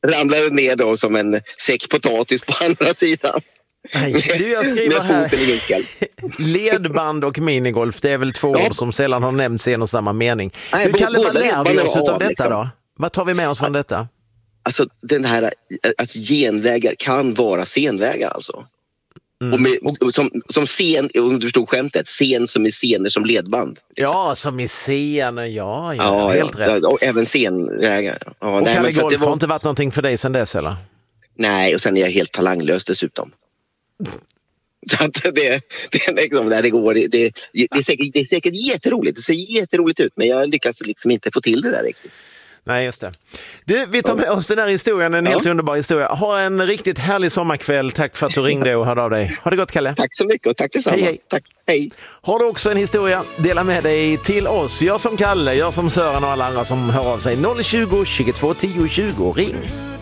ramlade ner då som en säck potatis på andra sidan. Nej, du, jag skriver här ledband och minigolf, det är väl två ord som sällan har nämnts i en och samma mening. Nej, Kalle, vad lär vi oss av detta liksom. då? Vad tar vi med oss från detta? Alltså den här att genvägar kan vara senvägar alltså. Och som scen, om du förstod skämtet, scen som i scener som ledband. Liksom. Ja, som i scener, ja helt rätt. Och även scenvägar. Ja, och Kalle, golf har inte varit någonting för dig sedan dess, eller? Nej, och sen är jag helt talanglös dessutom. Så att det är liksom där det går. Det är säkert jätteroligt. Det ser jätteroligt ut, men jag lyckas liksom inte få till det där riktigt. Nej, just det. Du, vi tar med oss den här historien, en helt underbar historia. Ha en riktigt härlig sommarkväll. Tack för att du ringde och hörde av dig. Ha det gott, Kalle. Tack så mycket och tack detsamma. Hej. Tack, hej. Har du också en historia? Dela med dig till oss. Jag som Kalle, jag som Sören och alla andra som hör av sig. 020 22 10 20. Ring.